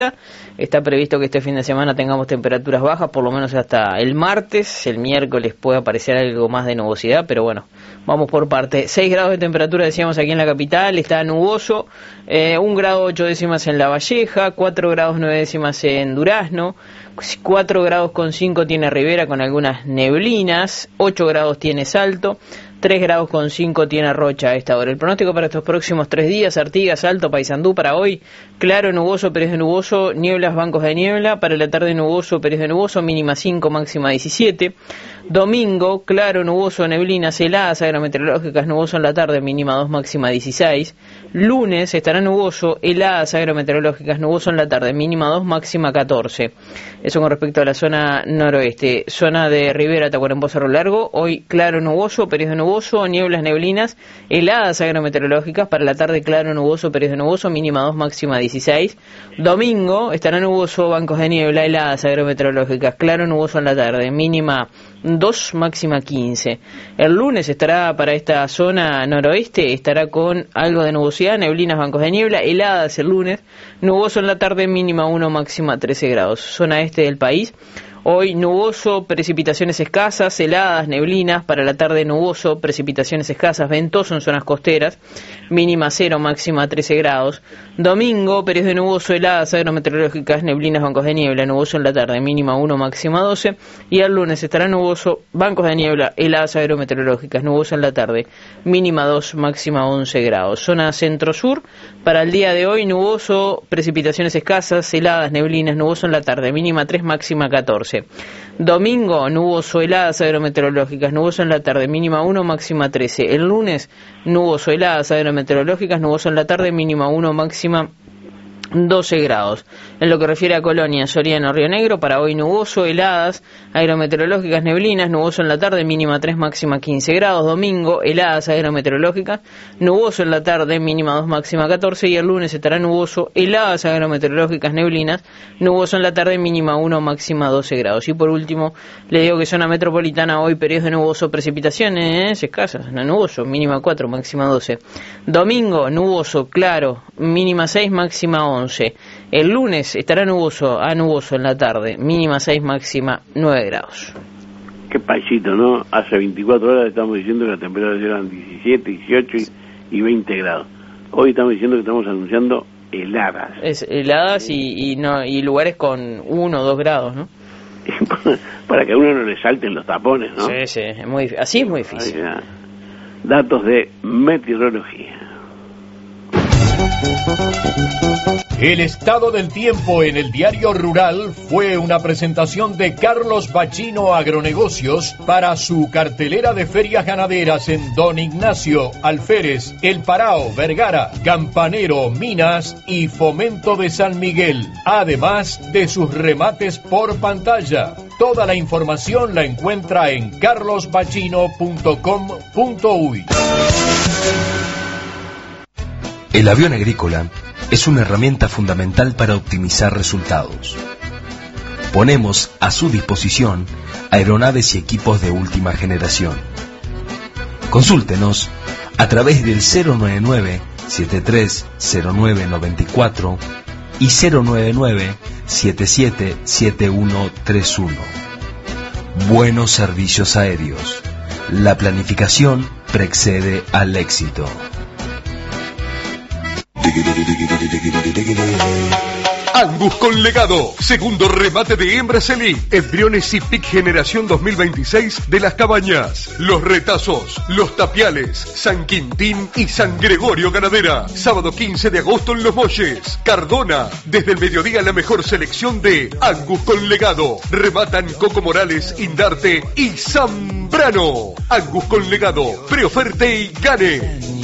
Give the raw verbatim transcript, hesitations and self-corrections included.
Está previsto que este fin de semana tengamos temperaturas bajas, por lo menos hasta el martes. El miércoles puede aparecer algo más de nubosidad, pero bueno, vamos por parte. seis grados de temperatura, decíamos, aquí en la capital, está nuboso. Eh, un grado ocho décimas en La Valleja, cuatro grados nueve décimas en Durazno, cuatro grados con cinco tiene Rivera con algunas neblinas, ocho grados tiene Salto, tres grados con cinco tiene Rocha a esta hora. El pronóstico para estos próximos tres días: Artigas, Salto, Paysandú para hoy: claro, nuboso, periodo de nuboso, nieblas, bancos de niebla. Para la tarde, nuboso, periodo de nuboso, mínima cinco, máxima diecisiete. Domingo, claro, nuboso, neblinas, heladas agrometeorológicas, nuboso en la tarde, mínima dos, máxima dieciséis. Lunes estará nuboso, heladas agrometeorológicas, nuboso en la tarde, mínima dos, máxima catorce. Eso con respecto a la zona noroeste. Zona de Rivera, Tacuarembó, Cerro Largo, hoy claro, nuboso, periodo de nuboso, nieblas, neblinas, heladas agrometeorológicas. Para la tarde, claro, nuboso, periodo de nuboso, mínima dos, máxima dieciséis. Domingo estará nuboso, bancos de niebla, heladas agrometeorológicas, claro, nuboso en la tarde, mínima dos, máxima quince. El lunes estará para esta zona noroeste, estará con algo de nubosidad, neblinas, bancos de niebla, heladas el lunes, nuboso en la tarde, mínima uno, máxima trece grados. Zona este del país, hoy nuboso, precipitaciones escasas, heladas, neblinas. Para la tarde, nuboso, precipitaciones escasas, ventoso en zonas costeras, mínima cero, máxima trece grados. Domingo, periodo de nuboso, heladas agrometeorológicas, neblinas, bancos de niebla, nuboso en la tarde, mínima uno, máxima doce. Y el lunes estará nuboso, bancos de niebla, heladas agrometeorológicas, nuboso en la tarde, mínima dos, máxima once grados. Zona centro-sur, para el día de hoy, nuboso, precipitaciones escasas, heladas, neblinas, nuboso en la tarde, mínima tres, máxima catorce. Domingo, nuboso, heladas agrometeorológicas, nuboso en la tarde, mínima uno, máxima trece. El lunes, nuboso, heladas agrometeorológicas, nuboso en la tarde, mínima uno, máxima doce grados. En lo que refiere a Colonia, Soriano, Río Negro, para hoy nuboso, heladas agrometeorológicas, neblinas, nuboso en la tarde, mínima tres, máxima quince grados. Domingo, heladas agrometeorológicas, nuboso en la tarde, mínima dos, máxima catorce. Y el lunes estará nuboso, heladas agrometeorológicas, neblinas, nuboso en la tarde, mínima uno, máxima doce grados. Y por último, le digo que zona metropolitana, hoy periodos de nuboso, precipitaciones escasas, no nuboso, mínima cuatro, máxima doce. Domingo, nuboso, claro, mínima seis, máxima once. El lunes estará nuboso a nuboso en la tarde, mínima seis, máxima nueve grados. Qué paisito, ¿no? Hace veinticuatro horas estamos diciendo que las temperaturas eran diecisiete, dieciocho y, y veinte grados. Hoy estamos diciendo que estamos anunciando heladas. Es heladas y, y, no, y lugares con uno o dos grados, ¿no? Para que a uno no le salten los tapones, ¿no? Sí, sí, es muy, así es muy difícil. Ay, datos de meteorología. El estado del tiempo en el Diario Rural fue una presentación de Carlos Bachino Agronegocios para su cartelera de ferias ganaderas en Don Ignacio, Alférez, El Parao, Vergara, Campanero, Minas y Fomento de San Miguel, además de sus remates por pantalla. Toda la información la encuentra en carlos bachino punto com punto uy. El avión agrícola es una herramienta fundamental para optimizar resultados. Ponemos a su disposición aeronaves y equipos de última generación. Consúltenos a través del cero nueve nueve, siete tres cero nueve, nueve cuatro y cero nueve nueve, siete siete siete uno tres uno. Buenos servicios aéreos. La planificación precede al éxito. Angus con legado, segundo remate de hembras elite, embriones y pic generación dos mil veintiséis de Las Cabañas, Los Retazos, Los Tapiales, San Quintín y San Gregorio Ganadera. Sábado quince de agosto en Los Molles, Cardona, desde el mediodía la mejor selección de Angus con legado. Rematan Coco Morales, Indarte y Zambrano. Angus con legado, preoferte y gane.